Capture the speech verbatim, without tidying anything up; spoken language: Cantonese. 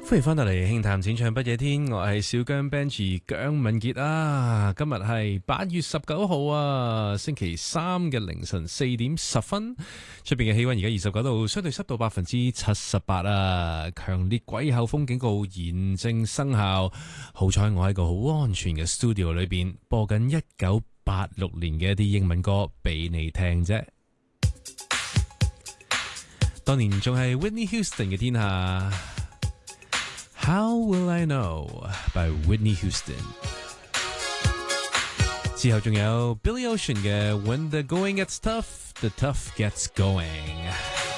歡迎翻到嚟輕談淺唱不夜天，我係小姜 Benji 姜敏傑啊。今日係八月十九號啊，星期三嘅凌晨四點十分，出邊嘅氣溫而家二十九度，相對濕度百分之七十八啊。強烈季候風警告現正生效，好彩我喺個好安全嘅 studio 裏邊播緊一九八六年嘅一啲英文歌俾你聽啫。當年仲係 Whitney Houston 嘅天下。How Will I Know by Whitney Houston 之後仲有 Billy Ocean 嘅 When the Going Gets Tough, the Tough Gets Going。